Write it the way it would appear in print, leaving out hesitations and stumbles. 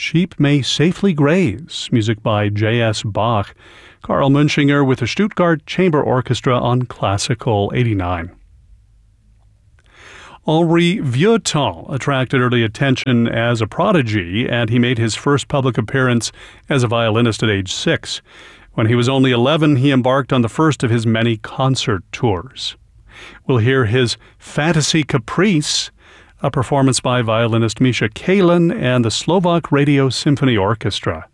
Sheep May Safely Graze, music by J.S. Bach. Karl Münchinger with the Stuttgart Chamber Orchestra on Classical 89. Henri Vieuxtemps attracted early attention as a prodigy, and he made his first public appearance as a violinist at age 6. When he was only 11, he embarked on the first of his many concert tours. We'll hear his Fantasy Caprice, a performance by violinist Misha Kalin and the Slovak Radio Symphony Orchestra.